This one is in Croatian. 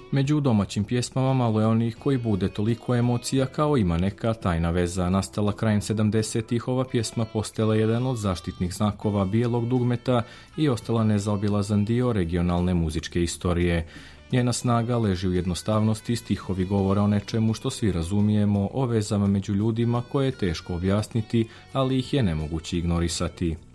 Među domaćim pjesmama malo je onih koji bude toliko emocija kao ima neka tajna veza. Nastala krajem 70-ih, ova pjesma postala jedan od zaštitnih znakova bijelog dugmeta i ostala nezaobilazan dio regionalne muzičke istorije. Njena snaga leži u jednostavnosti, stihovi govore o nečemu što svi razumijemo, o vezama među ljudima koje je teško objasniti, ali ih je nemoguće ignorisati.